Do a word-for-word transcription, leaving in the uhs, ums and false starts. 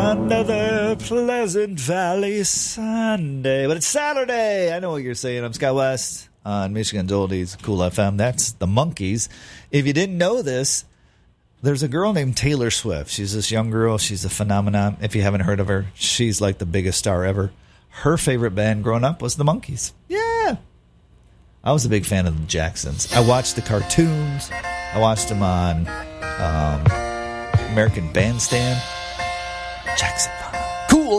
Another Pleasant Valley Sunday. But it's Saturday. I know what you're saying. I'm Scott West on Michigan's Oldies, Cool F M. That's the Monkees. If you didn't know this, there's a girl named Taylor Swift. She's this young girl. She's a phenomenon. If you haven't heard of her, she's like the biggest star ever. Her favorite band growing up was the Monkees. Yeah. I was a big fan of the Jacksons. I watched the cartoons. I watched them on um, American Bandstand. Jacksons.